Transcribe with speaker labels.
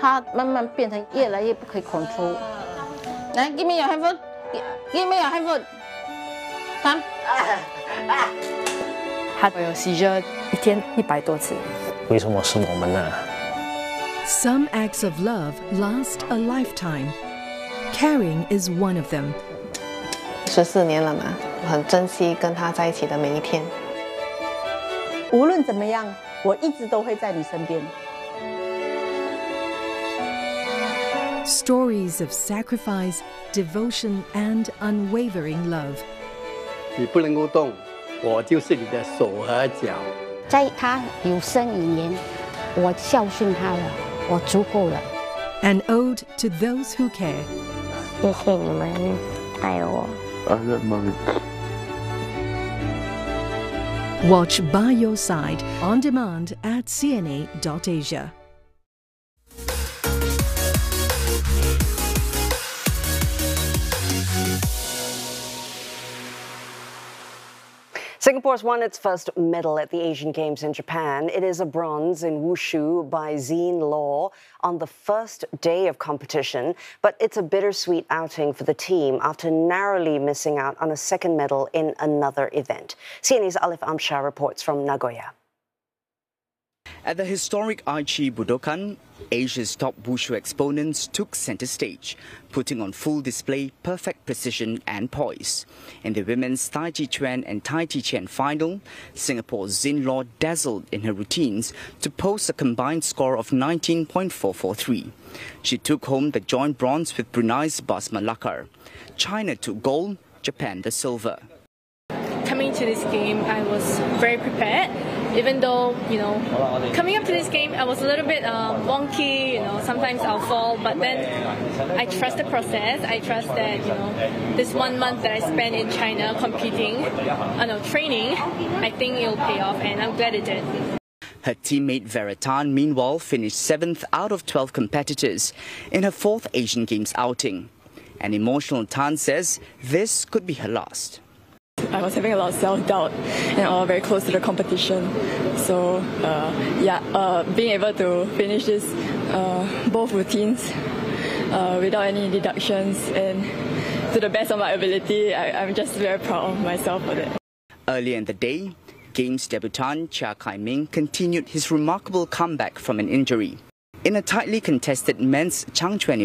Speaker 1: 他慢慢变成越来越不可以control。来 ，give me your handphone， give me your handphone， come。
Speaker 2: 他有 seizure 一天100多次。
Speaker 3: 为什么是我们呢？
Speaker 4: Some acts of love last a lifetime. Caring is one of them.
Speaker 5: 14年了嘛，我很珍惜跟他在一起的每一天。
Speaker 6: 无论怎么样，我一直都会在你身边。
Speaker 4: Stories of sacrifice, devotion, and unwavering love.
Speaker 7: 你不能够动，我就是你的手和脚。
Speaker 8: 在他有生以年，我孝顺他了，我足够了。
Speaker 4: An ode to those who care.
Speaker 8: 谢谢你们爱我。
Speaker 4: Watch By Your Side on demand at cna.asia.
Speaker 9: Singapore's won its first medal at the Asian Games in Japan. It is a bronze in wushu by Zine Law on the first day of competition. But it's a bittersweet outing for the team after narrowly missing out on a second medal in another event. CNA's Alif Amshar reports from Nagoya.
Speaker 10: At the historic Aichi Budokan, Asia's top wushu exponents took center stage, putting on full display perfect precision and poise. In the women's Tai Chi Chuan and Tai Chi Chen final, Singapore's Zin Law dazzled in her routines to post a combined score of 19.443. She took home the joint bronze with Brunei's Basma Lakar. China took gold, Japan the silver.
Speaker 11: Coming to this game, I was very prepared. Even though, coming up to this game, I was a little bit wonky, sometimes I'll fall, but then I trust the process. I trust that, this 1 month that I spent in China competing, training, I think it'll pay off, and I'm glad it did.
Speaker 10: Her teammate Vera Tan, meanwhile, finished 7th out of 12 competitors in her 4th Asian Games outing. An emotional Tan says this could be her last.
Speaker 12: I was having a lot of self-doubt and all very close to the competition. So, being able to finish this, both routines without any deductions and to the best of my ability, I'm just very proud of myself for that.
Speaker 10: Earlier in the day, Games debutant Chia Kai-ming continued his remarkable comeback from an injury. In a tightly contested men's Changchuan